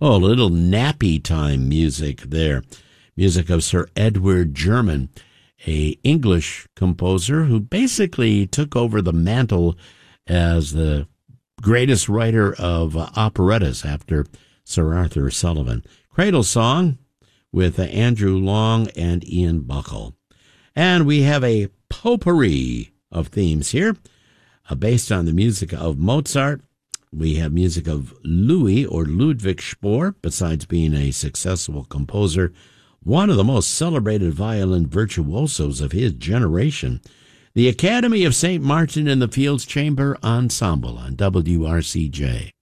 Oh, a little nappy time music there. Music of Sir Edward German, a English composer who basically took over the mantle as the greatest writer of operettas after Sir Arthur Sullivan. Cradle Song with Andrew Long and Ian Buckle. And we have a potpourri of themes here, based on the music of Mozart. We have music of Louis or Ludwig Spohr, besides being a successful composer, one of the most celebrated violin virtuosos of his generation. The Academy of St. Martin in the Fields Chamber Ensemble on WRCJ.